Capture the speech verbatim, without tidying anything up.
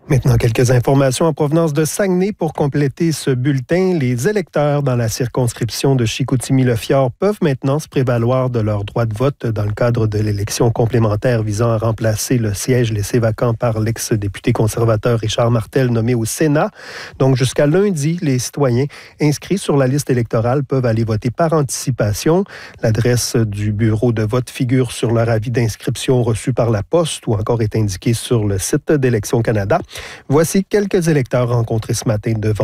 Maintenant, quelques informations en provenance de Saguenay pour compléter ce bulletin. Les électeurs dans la circonscription de Chicoutimi-Le-Fjord peuvent maintenant se prévaloir de leur droit de vote dans le cadre de l'élection complémentaire visant à remplacer le siège laissé vacant par l'ex-député conservateur Richard Martel nommé au Sénat. Donc, jusqu'à lundi, les citoyens inscrits sur la liste électorale peuvent aller voter par anticipation. L'adresse du bureau de vote figure sur leur avis d'inscription reçu par la poste ou encore est indiquée sur le site d'Élections Canada. Voici quelques électeurs rencontrés ce matin devant